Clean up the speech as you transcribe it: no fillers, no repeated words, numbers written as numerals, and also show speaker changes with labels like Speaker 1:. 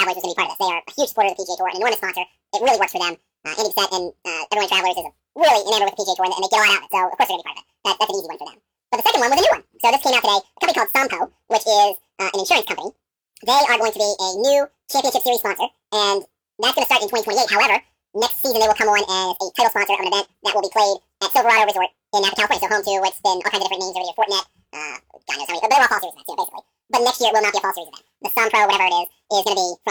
Speaker 1: Travelers was going to be part of this. They are a huge supporter of the PGA Tour, an enormous sponsor. It really works for them. Andy Bissett and everyone at Travelers is really enamored with the PGA Tour, and they get a lot out of it, so of course they're going to be part of it. That's an easy one for them. But the second one was a new one. So this came out today. A company called Sompo, which is an insurance company. They are going to be a new Championship Series sponsor, and that's going to start in 2028. However, next season they will come on as a title sponsor of an event that will be played at Silverado Resort in Napa, California. So home to what's been all kinds of different names over the year. Fortinet, God knows how many, but they're all fall series events, basically. But next year it will not be a fall series event. The Sompro, whatever it is going to be from